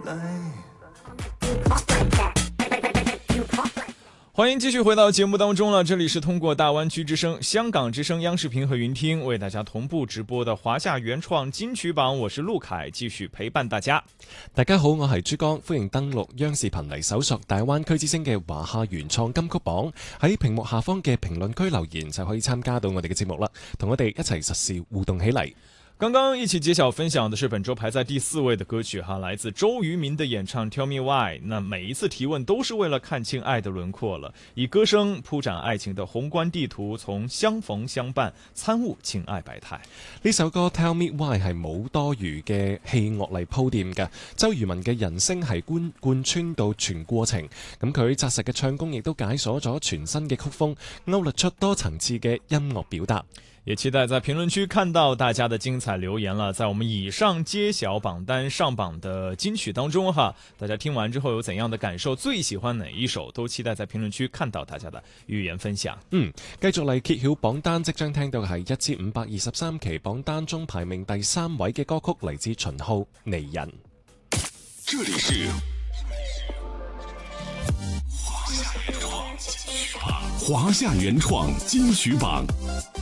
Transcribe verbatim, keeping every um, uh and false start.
欢迎继续回到节目当中了，这里是通过大湾区之声、香港之声、央视频和云听为大家同步直播的華夏原創金曲榜，我是陸凱，繼續陪伴大家。 大家好，我係珠江，歡迎登錄央視頻嚟搜索大灣區之聲嘅華夏原創金曲榜，喺屏幕下方嘅評論區留言就可以參加到我哋嘅節目啦，同我哋一齊實時互動起嚟。 剛剛一起揭曉分享的是本周排在第四位的歌曲哈，來自周渝民的演唱 Tell Me Why。 那每一次提問都是為了看清愛的輪廓了，以歌聲鋪展愛情的宏觀地圖，從相逢相伴參悟情愛百態。 呢首歌 Tell Me Why 係冇多餘嘅器樂嚟鋪墊嘅，周渝民嘅人聲係貫貫穿到全過程，咁佢紮實嘅唱功亦都解鎖咗全新嘅曲風，勾勒出多層次嘅音樂表達。 也期待在評論區看到大家的精彩留言了。在我們以上揭曉榜單上榜的金曲當中哈，大家聽完之後有怎樣的感受？最喜歡哪一首？都期待在評論區看到大家的語言分享。 嗯，繼續嚟揭曉榜單，即將聽到係一千五百二十三期榜單中排名第三位嘅歌曲，嚟自秦昊《離人》。 這裡是華夏原創金曲榜，華夏原創金曲榜。